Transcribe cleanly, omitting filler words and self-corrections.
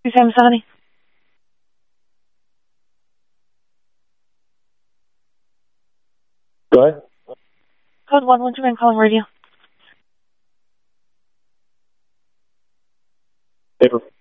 270. Go ahead. Code 112 calling radio. Paper.